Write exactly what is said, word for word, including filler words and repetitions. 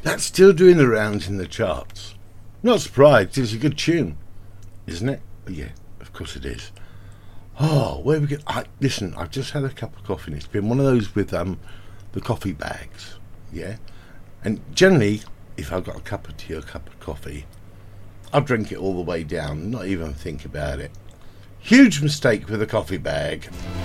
That's still doing the rounds in the charts. Not surprised, it's a good tune, isn't it? Yeah, of course it is. Oh, where we go? I, listen, I've just had a cup of coffee, and it's been one of those with um the coffee bags, yeah? And generally, if I've got a cup of tea or a cup of coffee, I'll drink it all the way down, not even think about it. Huge mistake with a coffee bag.